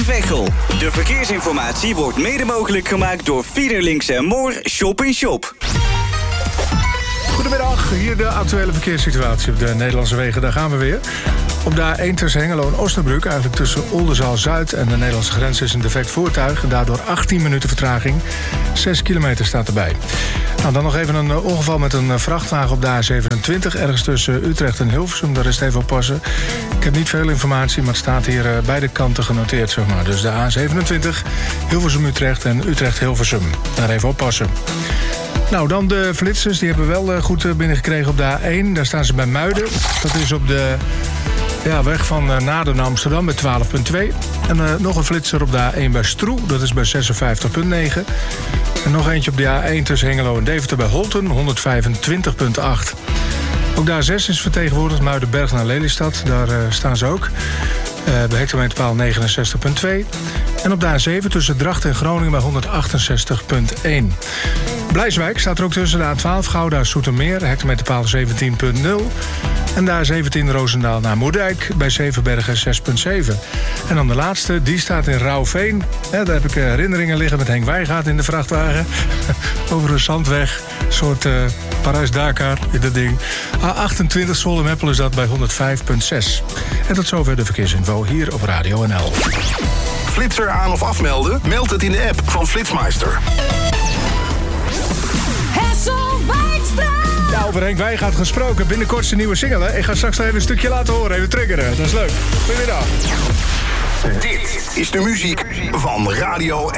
Veghel. De verkeersinformatie wordt mede mogelijk gemaakt door Fiederlinks en Moor Shop in Shop. Goedemiddag, hier de actuele verkeerssituatie op de Nederlandse wegen. Daar gaan we weer. Op de A1 tussen Hengelo en Osnabrück, eigenlijk tussen Oldenzaal-Zuid en de Nederlandse grens, is een defect voertuig. En daardoor 18 minuten vertraging. 6 kilometer staat erbij. Nou, dan nog even een ongeval met een vrachtwagen op de A27, ergens tussen Utrecht en Hilversum. Daar is het even oppassen. Ik heb niet veel informatie, maar het staat hier beide kanten genoteerd, zeg maar. Dus de A27, Hilversum-Utrecht en Utrecht-Hilversum. Daar even oppassen. Nou, dan de flitsers. Die hebben we wel goed binnengekregen op de A1. Daar staan ze bij Muiden. Dat is op de weg van Naarden naar Amsterdam met 12,2. En nog een flitser op de A1 bij Stroe. Dat is bij 56,9. En nog eentje op de A1 tussen Hengelo en Deventer bij Holten. 125,8. Ook de A6 is vertegenwoordigd. Muidenberg naar Lelystad. Daar staan ze ook. Bij hectometerpaal 69,2. En op de A7 tussen Drachten en Groningen bij 168,1. Blijswijk staat er ook tussen de A12 Gouda-Soetermeer, hectometerpaal 17,0. En de A17 Roosendaal naar Moerdijk bij Zevenbergen 6,7. En dan de laatste, die staat in Rauwveen. Daar heb ik herinneringen liggen met Henk Wijngaard in de vrachtwagen. Over een zandweg, een soort Parijs-Dakar in dat ding. A28 Zwolle-Meppel is dat bij 105,6. En tot zover de verkeersinfo hier op Radio NL. Flitser aan of afmelden? Meld het in de app van Flitsmeister. Ja, over Henk Wijngaard gesproken. Binnenkort zijn nieuwe single. Hè? Ik ga straks nog even een stukje laten horen. Even triggeren. Dat is leuk. Goedemiddag. Dit is de muziek van Radio